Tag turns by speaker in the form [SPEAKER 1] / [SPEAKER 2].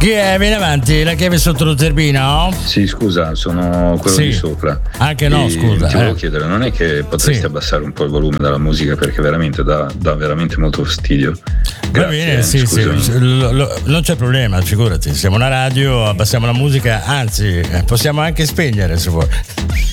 [SPEAKER 1] Chi è? Vieni avanti, la chiave sotto lo zerbino?
[SPEAKER 2] Sì, scusa, sono quello di sopra.
[SPEAKER 1] Anche no, scusa.
[SPEAKER 2] Ti volevo chiedere, non è che potresti abbassare un po' il volume della musica, perché veramente dà veramente molto fastidio.
[SPEAKER 1] Va bene, sì, non c'è problema, figurati, siamo una radio, abbassiamo la musica, anzi possiamo anche spegnere se vuoi.